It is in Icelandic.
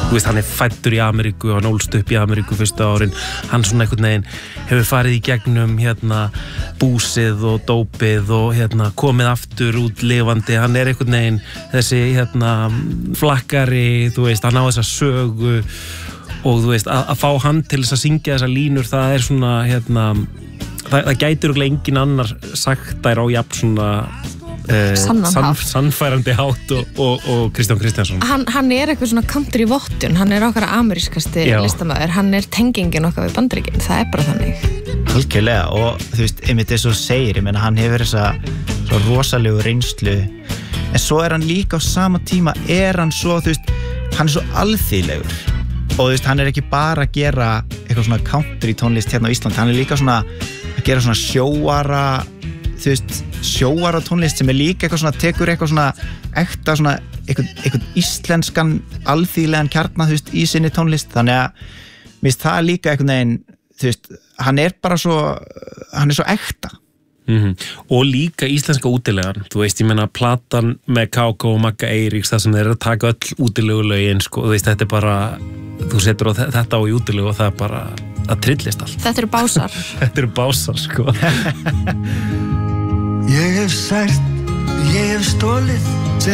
þú veist, hann fæddur í Ameríku, hann ólst upp í Ameríku fyrstu árin, hann svona einhvern veginn hefur farið í gegnum búsið og dópið og komið aftur út lifandi, hann einhvern veginn þessi flakkari, þú veist, hann á þessa sögu og þú veist, að fá hann til þess að syngja þessar línur, það svona það gætir örugglega engin annar sagt þær á jafn svona sannfærandi hátt og Kristján Kristjánsson. Hann eitthvað svona country vottun, hann okkar amerískasti listamaður, hann tengingin okkar við Bandaríkin, það bara þannig. Algjörlega, og þú veist, einmitt eins og þú segir, ég meina hann hefur þessa svo rosalegu reynslu, en svo hann líka á sama tíma, hann svo, þú veist, hann svo alþýðlegur og þú veist, hann ekki bara að gera eitthvað svona country tónlist hérna á Íslandi, hann líka svona að gera svona sjóara tónlist sem líka eitthvað svona, tekur eitthvað svona ekta svona, eitthvað íslenskan alþýðlegan kjarna, þú veist, í sinni tónlist, þannig að mér finnst það líka einhvern veginn, þú veist, hann bara svo, hann svo ekta. Og líka íslenska útilegan, þú veist, ég meina platan með Káka og Magga Eiríks, það sem þeir að taka öll útilegulögin, sko, þú veist, þetta bara, þú setur þetta á í útilegu og það bara, það trillist allt. Þetta eru básar. Þetta eru básar, sko. Ég hef sært, ég hef stolið